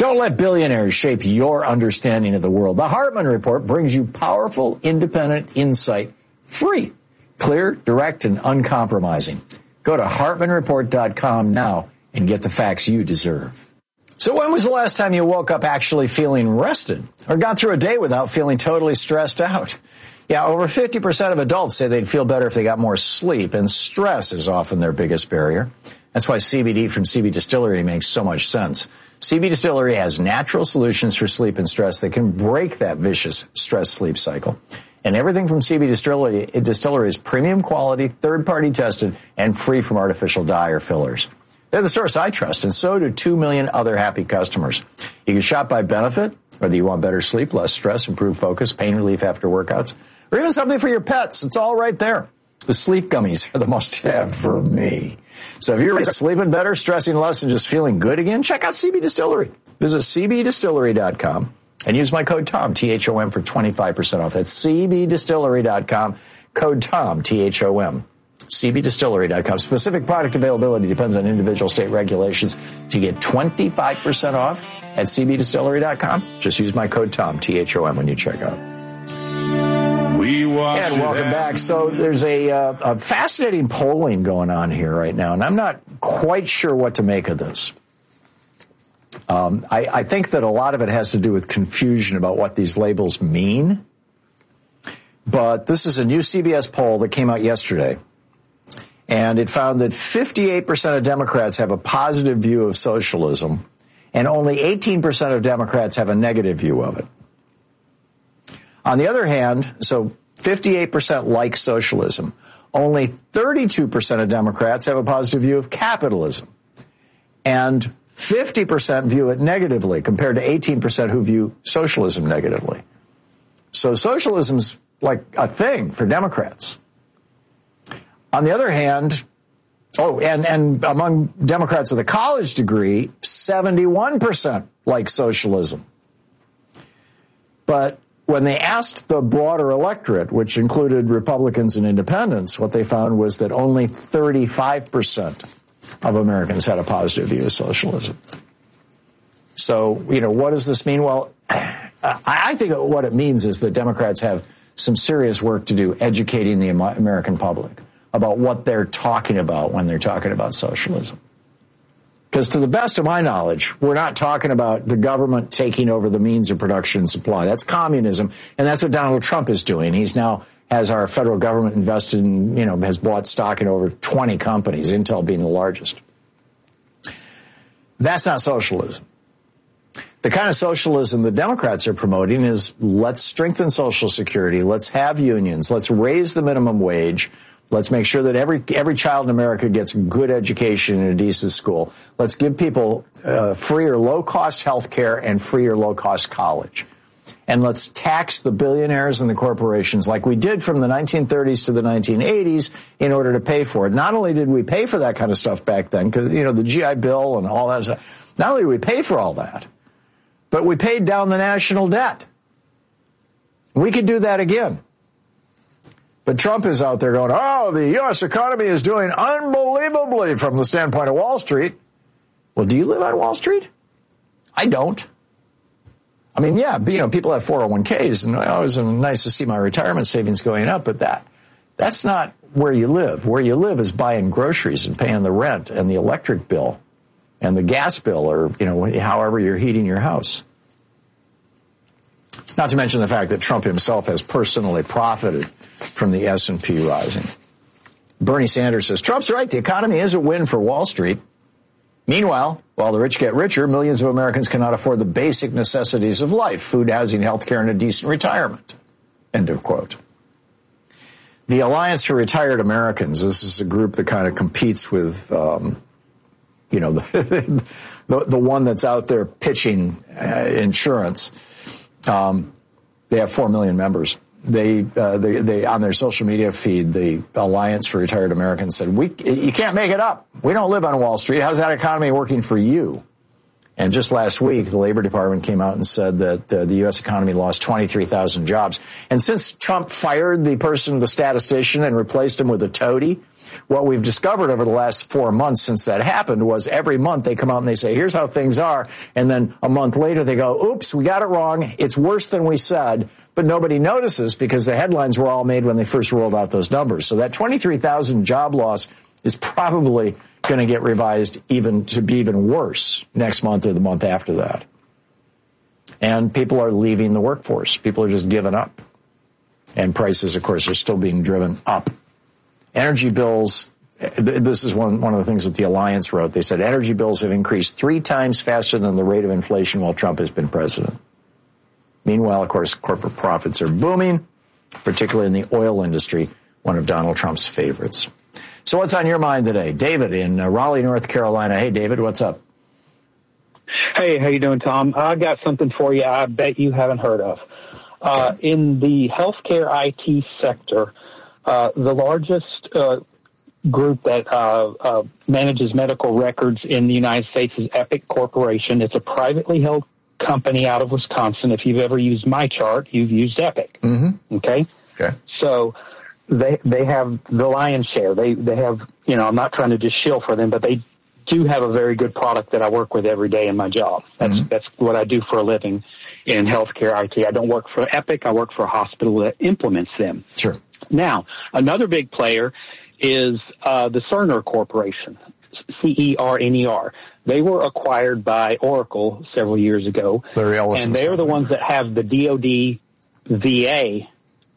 Don't let billionaires shape your understanding of the world. The Hartman Report brings you powerful, independent insight, free, clear, direct, and uncompromising. Go to HartmanReport.com now and get the facts you deserve. So when was the last time you woke up actually feeling rested or got through a day without feeling totally stressed out? Yeah, over 50% of adults say they'd feel better if they got more sleep, and stress is often their biggest barrier. That's why CBD from CB Distillery makes so much sense. CB Distillery has natural solutions for sleep and stress that can break that vicious stress-sleep cycle. And everything from CB Distillery is premium quality, third-party tested, and free from artificial dye or fillers. They're the source I trust, and so do 2 million other happy customers. You can shop by benefit, whether you want better sleep, less stress, improved focus, pain relief after workouts, or even something for your pets. It's all right there. The sleep gummies are the must-have for me. So if you're sleeping better, stressing less, and just feeling good again, check out CB Distillery. Visit cbdistillery.com and use my code TOM, T-H-O-M, for 25% off. That's cbdistillery.com, code TOM, T-H-O-M. cbdistillery.com. Specific product availability depends on individual state regulations. To get 25% off at cbdistillery.com, just use my code TOM, T-H-O-M, when you check out. And welcome back. So there's a fascinating polling going on here right now, and I'm not quite sure what to make of this. I think that a lot of it has to do with confusion about what these labels mean. But this is a new CBS poll that came out yesterday. And it found that 58% of Democrats have a positive view of socialism, and only 18% of Democrats have a negative view of it. On the other hand, so 58% like socialism. Only 32% of Democrats have a positive view of capitalism. And 50% view it negatively, compared to 18% who view socialism negatively. So socialism's like a thing for Democrats. On the other hand, and among Democrats with a college degree, 71% like socialism. But when they asked the broader electorate, which included Republicans and independents, what they found was that only 35% of Americans had a positive view of socialism. So, what does this mean? Well, I think what it means is that Democrats have some serious work to do educating the American public about what they're talking about when they're talking about socialism. Because to the best of my knowledge, we're not talking about the government taking over the means of production and supply. That's communism, and that's what Donald Trump is doing. He's now has our federal government invested in, has bought stock in over 20 companies, Intel being the largest. That's not socialism. The kind of socialism the Democrats are promoting is let's strengthen Social Security, let's have unions, let's raise the minimum wage, let's make sure that every child in America gets a good education in a decent school. Let's give people free or low-cost health care and free or low-cost college. And let's tax the billionaires and the corporations like we did from the 1930s to the 1980s in order to pay for it. Not only did we pay for that kind of stuff back then, because, the GI Bill and all that stuff, not only did we pay for all that, but we paid down the national debt. We could do that again. But Trump is out there going, the U.S. economy is doing unbelievably from the standpoint of Wall Street. Well, do you live on Wall Street? I don't. I mean, yeah, people have 401ks, and it's nice to see my retirement savings going up, but that's not where you live. Where you live is buying groceries and paying the rent and the electric bill and the gas bill, or, however you're heating your house. Not to mention the fact that Trump himself has personally profited from the S&P rising. Bernie Sanders says, Trump's right, the economy is a win for Wall Street. Meanwhile, while the rich get richer, millions of Americans cannot afford the basic necessities of life, food, housing, health care, and a decent retirement. End of quote. The Alliance for Retired Americans, this is a group that kind of competes with, the one that's out there pitching insurance. They have 4 million members. They on their social media feed, the Alliance for Retired Americans said, you can't make it up. We don't live on Wall Street. How's that economy working for you? And just last week, the Labor Department came out and said that the U.S. economy lost 23,000 jobs. And since Trump fired the statistician, and replaced him with a toady, What we've discovered over the last 4 months since that happened was every month they come out and they say, here's how things are. And then a month later they go, oops, we got it wrong. It's worse than we said. But nobody notices because the headlines were all made when they first rolled out those numbers. So that 23,000 job loss is probably going to get revised to be even worse next month or the month after that. And people are leaving the workforce. People are just giving up. And prices, of course, are still being driven up. Energy bills, this is one of the things that the Alliance wrote. They said energy bills have increased 3 times faster than the rate of inflation while Trump has been president. Meanwhile, of course, corporate profits are booming, particularly in the oil industry, one of Donald Trump's favorites. So what's on your mind today? David in Raleigh, North Carolina. Hey, David, what's up? Hey, how you doing, Tom? I got something for you I bet you haven't heard of. In the healthcare IT sector, the largest group that manages medical records in the United States is Epic Corporation. It's a privately held company out of Wisconsin. If you've ever used MyChart, you've used Epic. Mm-hmm. Okay? So they have the lion's share. They have, I'm not trying to just shill for them, but they do have a very good product that I work with every day in my job. That's what I do for a living in healthcare IT. I don't work for Epic. I work for a hospital that implements them. Sure. Now, another big player is the Cerner Corporation, CERNER. They were acquired by Oracle several years ago. Larry Ellison's and they're the ones that have the DoD VA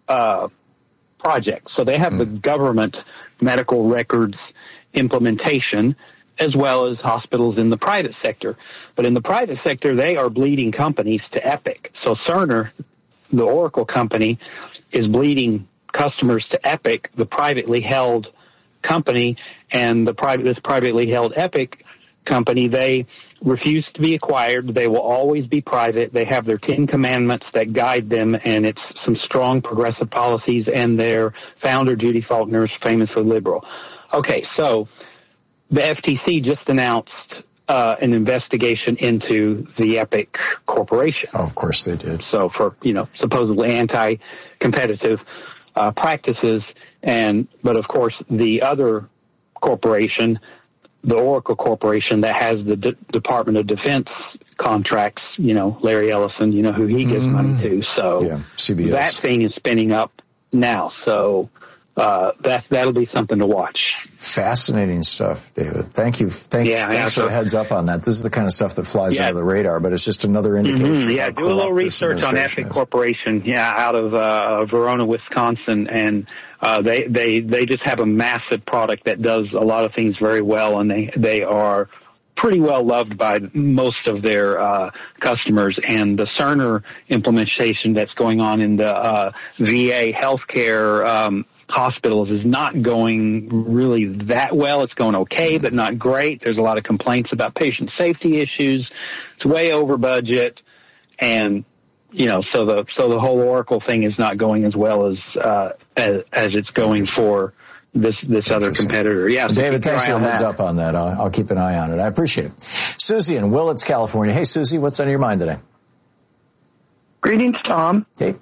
project. So they have the government medical records implementation as well as hospitals in the private sector. But in the private sector, they are bleeding companies to Epic. So Cerner, the Oracle company, is bleeding customers to Epic, the privately held company, and this privately held Epic company, they refuse to be acquired. They will always be private. They have their 10 commandments that guide them, and it's some strong progressive policies, and their founder, Judy Faulkner, is famously liberal. Okay, so the FTC just announced an investigation into the Epic Corporation. Oh, of course they did. So for, supposedly anti-competitive practices, but of course the other corporation, the Oracle Corporation, that has the Department of Defense contracts, Larry Ellison, who he gives money to. So yeah, CBS. That thing is spinning up now. So that'll be something to watch. Fascinating stuff, David. Thank you. Thanks for the heads up on that. This is the kind of stuff that flies under the radar, but it's just another indication. Yeah, do a little research on Epic Corporation, out of Verona, Wisconsin, and they just have a massive product that does a lot of things very well, and they are pretty well loved by most of their customers. And the Cerner implementation that's going on in the VA healthcare hospitals is not going really that well. It's going okay, but not great. There's a lot of complaints about patient safety issues. It's way over budget, and so the whole Oracle thing is not going as well as it's going for this other competitor. Yeah, so David, thanks for the heads up on that. I'll keep an eye on it. I appreciate it. Susie in Willits, California. Hey, Susie, what's on your mind today? Greetings, Tom. Hey.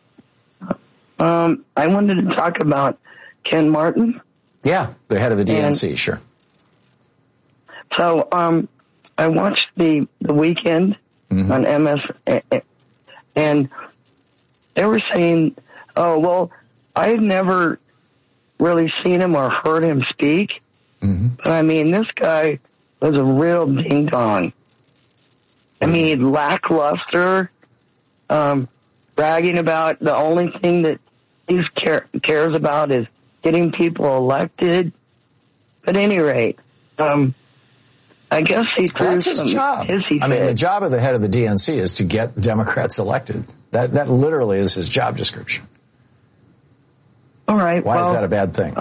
I wanted to talk about Ken Martin. Yeah, the head of the DNC, sure. So I watched the Weekend on MS, and they were saying, I had never really seen him or heard him speak, but I mean, this guy was a real ding-dong. I mean, lackluster, bragging about the only thing that he cares about is getting people elected. At any rate, I guess he threw That's his job. I mean, the job of the head of the DNC is to get Democrats elected. That literally is his job description. All right. Why is that a bad thing?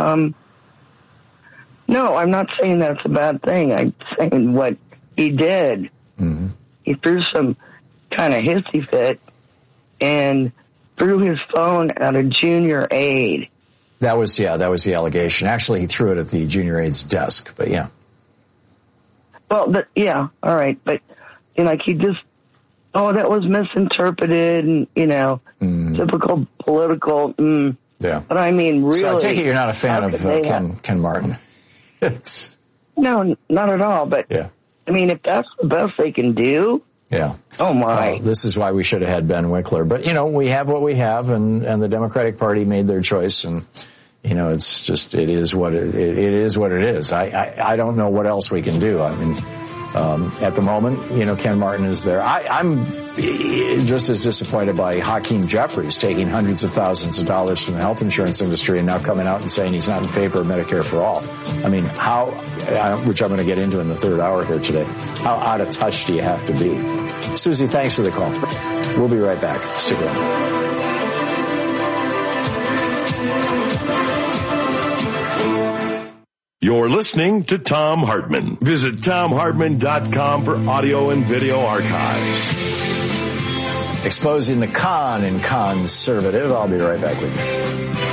No, I'm not saying that's a bad thing. I'm saying what he did. He threw some kind of hissy fit and threw his phone at a junior aide. That was the allegation. Actually, he threw it at the junior aide's desk, but yeah. Well, all right. But, he just, that was misinterpreted and, typical political, Yeah. But I mean, really. So I take it you're not a fan of Ken Martin. No, not at all. But, yeah. I mean, if that's the best they can do. Yeah. Oh, my. This is why we should have had Ben Winkler. But, we have what we have, and the Democratic Party made their choice, and, it's just, it is what it is. I don't know what else we can do. I mean, at the moment, Ken Martin is there. I'm just as disappointed by Hakeem Jeffries taking hundreds of thousands of dollars from the health insurance industry and now coming out and saying he's not in favor of Medicare for all. I mean, which I'm going to get into in the third hour here today, how out of touch do you have to be? Susie, thanks for the call. We'll be right back. Stick around. You're listening to Thom Hartmann. Visit ThomHartmann.com for audio and video archives. Exposing the con in conservative. I'll be right back with you.